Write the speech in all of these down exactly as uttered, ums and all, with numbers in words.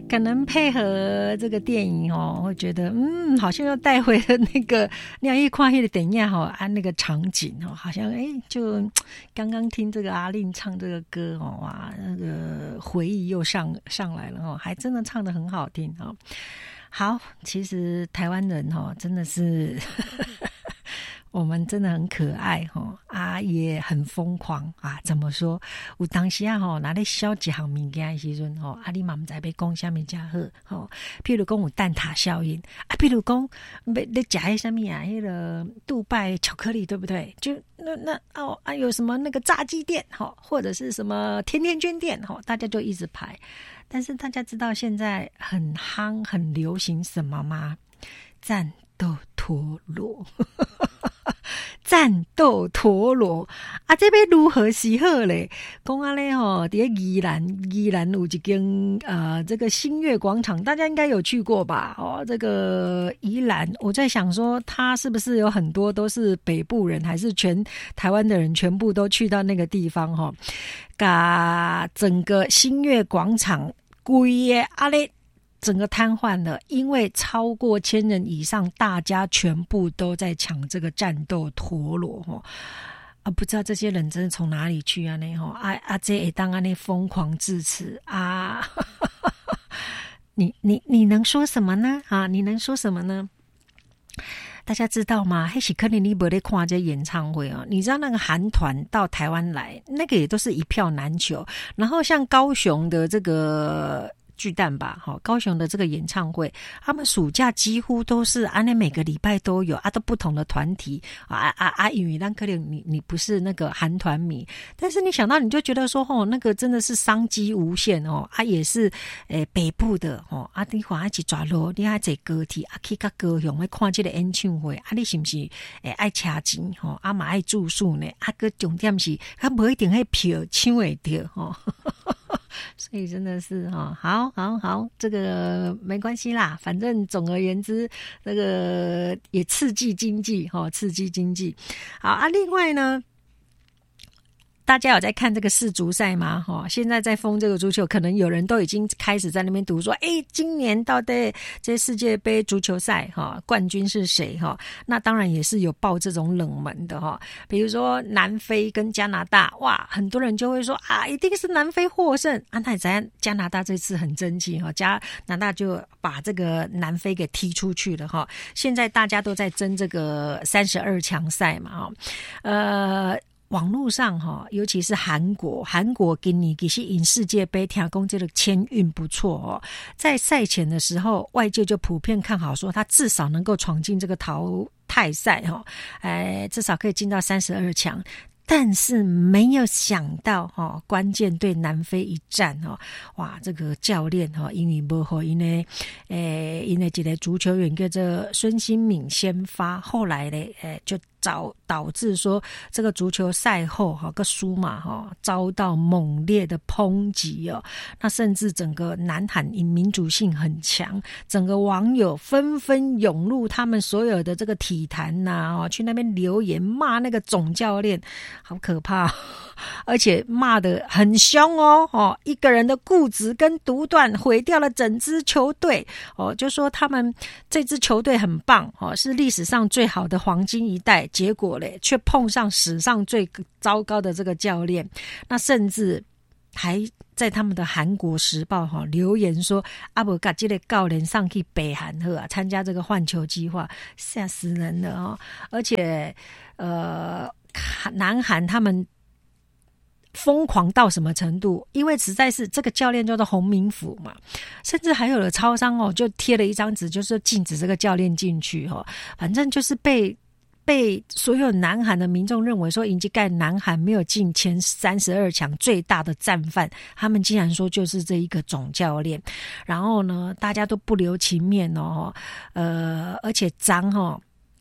可能配合这个电影哦，会觉得嗯，好像又带回了那个那样一跨越的等一下哈，按那个场景哦，好像哎，就刚刚听这个阿令唱这个歌哦，哇，那个回忆又上上来了哦，还真的唱得很好听哦。好，其实台湾人哦，真的是我们真的很可爱哈啊，也很疯狂啊。怎么说？有当时啊吼，拿咧烧一项物件的时阵吼，啊你嘛唔知要讲啥物正好吼。譬如讲有蛋挞效应啊，譬如讲要咧食迄啥物啊，迄个杜拜巧克力对不对？就那那哦啊，有什么那个炸鸡店哈，或者是什么甜甜圈店哈，大家就一直排。但是大家知道现在很夯、很流行什么吗？战斗陀螺。战斗陀螺啊，这边如何是好嘞？讲啊嘞吼，在宜兰，宜兰有一间呃，这个新月广场，大家应该有去过吧？哦，这个宜兰，我在想说，他是不是有很多都是北部人，还是全台湾的人全部都去到那个地方哈？把整个新月广场规个啊嘞。整个瘫痪了，因为超过千人以上，大家全部都在抢这个战斗陀螺哦。啊，不知道这些人真的从哪里去啊？那吼啊啊，这也当啊那疯狂至此啊！你你你能说什么呢？啊，你能说什么呢？大家知道吗？黑喜克林你不在看这演唱会哦，你知道那个韩团到台湾来，那个也都是一票难求。然后像高雄的这个。巨蛋吧，哈，高雄的这个演唱会，他们暑假几乎都是啊，那每个礼拜都有啊，都不同的团体啊啊啊！因为那可能你你不是那个韩团迷，但是你想到你就觉得说，哦，那个真的是商机无限哦，啊，也是诶、呃、北部的哦，啊，你看一起抓路，你爱坐高铁啊，去到高雄来看这个演唱会，啊，你是不是诶爱车钱吼，啊嘛爱住宿呢？啊个重点是，他不一定迄票抢会到吼。所以真的是哈，好好好，这个没关系啦，反正总而言之，这个也刺激经济哈，刺激经济。好啊，另外呢。大家有在看这个世足赛吗？哈，现在在封这个足球，可能有人都已经开始在那边读说，哎，今年到底这世界杯足球赛哈冠军是谁哈？那当然也是有报这种冷门的哈，比如说南非跟加拿大，哇，很多人就会说啊，一定是南非获胜啊。那咱加拿大这次很争气哈，加拿大就把这个南非给踢出去了哈。现在大家都在争这个三十二强赛嘛哈，呃。网络上哈，尤其是韩国，韩国今年其实赢世界杯，听说这个签运不错哦。在赛前的时候，外界就普遍看好说，他至少能够闯进这个淘汰赛哈，哎，至少可以进到三十二强。但是没有想到哦，关键对南非一战哦，哇，这个教练哦，因为不好，因为诶，因为这个足球员叫做孙兴敏先发，后来呢，诶，就导导致说这个足球赛后哈个输嘛哈，遭到猛烈的抨击哦，那甚至整个南韩因民主性很强，整个网友纷纷涌入他们所有的这个体坛呐、啊，去那边留言骂那个总教练。好可怕，而且骂得很凶哦！哦，一个人的固执跟独断毁掉了整支球队哦，就说他们这支球队很棒哦，是历史上最好的黄金一代，结果嘞却碰上史上最糟糕的这个教练，那甚至还在他们的韩国时报哈、哦、留言说阿不嘎这个教练上去北韩呵啊，参加这个换球计划，吓死人了哦！而且呃。南韩他们疯狂到什么程度？因为实在是这个教练叫做洪明甫嘛，甚至还有的超商哦，就贴了一张纸，就是禁止这个教练进去哦。反正就是被被所有南韩的民众认为说，尹基盖南韩没有进前三十二强最大的战犯，他们竟然说就是这一个总教练。然后呢，大家都不留情面哦，呃，而且脏哦。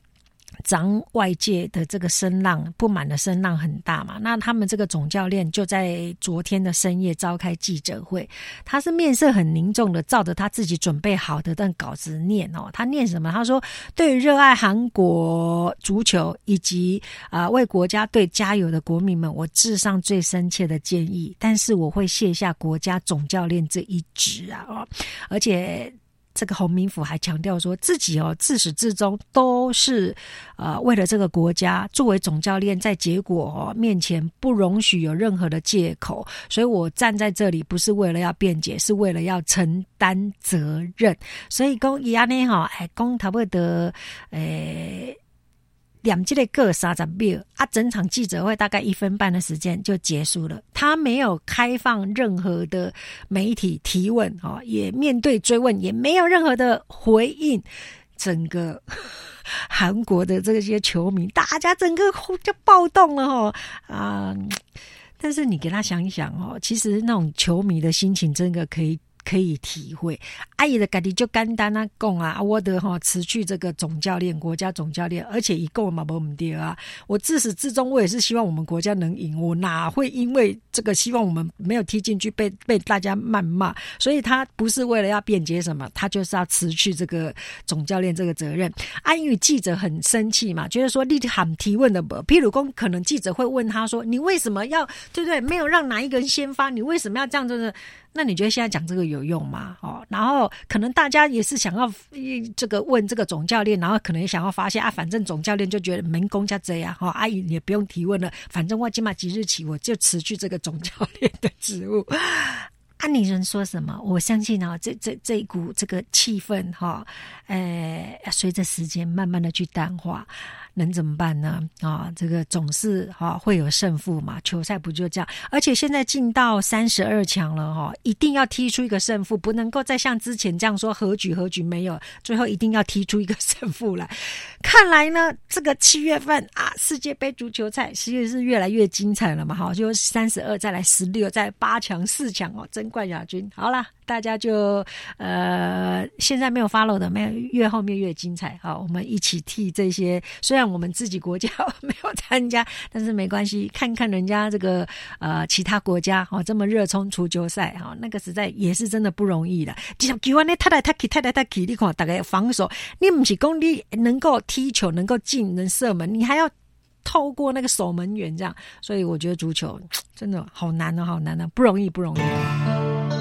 让外界的这个声浪不满的声浪很大嘛，那他们这个总教练就在昨天的深夜召开记者会，他是面色很凝重的照着他自己准备好的但稿子念哦，他念什么？他说对于热爱韩国足球以及啊、呃、为国家队加油的国民们，我致上最深切的建议，但是我会卸下国家总教练这一职啊、哦、而且这个洪明甫还强调说自己哦自始至终都是呃为了这个国家，作为总教练在结果哦面前不容许有任何的借口，所以我站在这里不是为了要辩解，是为了要承担责任。所以讲伊安尼哈，哎讲差不多诶。两这个各三十秒啊，整场记者会大概一分半的时间就结束了。他没有开放任何的媒体提问哦，也面对追问，也没有任何的回应。整个韩国的这些球迷，大家整个就暴动了哦啊！但是你给他想一想哦，其实那种球迷的心情真的可以。可以体会，阿姨的家己就简单啊讲啊，我的哈辞去这个总教练，国家总教练，而且一共嘛不唔对啊。我自始至终我也是希望我们国家能赢，我哪会因为这个希望我们没有踢进去被被大家谩骂？所以他不是为了要辩解什么，他就是要辞去这个总教练这个责任。啊，因为记者很生气嘛，觉得说你喊提问的不，譬如说可能记者会问他说，你为什么要对不对？没有让哪一个人先发，你为什么要这样子？那你觉得现在讲这个有用吗？哦，然后可能大家也是想要这个问这个总教练，然后可能也想要发现啊，反正总教练就觉得没公家这样哈，阿姨也不用提问了，反正我今嘛即日起我就辞去这个总教练的职务。啊，你能说什么？我相信啊，这这这一股这个气氛哈，呃，随着时间慢慢的去淡化。能怎么办呢？啊，这个总是哈、啊、会有胜负嘛，球赛不就这样？而且现在进到三十二强了哈、啊，一定要踢出一个胜负，不能够再像之前这样说和局和局没有，最后一定要踢出一个胜负来。看来呢，这个七月份啊，世界杯足球赛其实是越来越精彩了嘛，哈，就三十二再来十六，再八强四强哦，争冠亚军。好啦，大家就呃，现在没有 follow 的，没有越后面越精彩。好，我们一起替这些虽然我们自己国家没有参加，但是没关系，看看人家这个呃其他国家哦这么热衷足球赛哈、哦，那个实在也是真的不容易的。就像球呢，踢来踢去，踢来踢去，你看大家防守，你不是讲你能够踢球、能够进、能射门，你还要透过那个守门员这样，所以我觉得足球真的好难哦，好难哦，不容易，不容易。